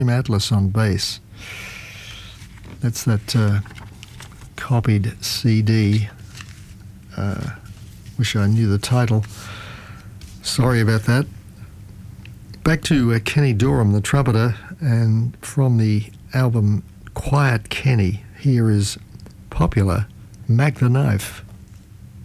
Atlas on bass. That's that copied CD. Wish I knew the title. Sorry about that. Back to Kenny Dorham, the trumpeter, and from the album Quiet Kenny, here is Popular Mac the Knife.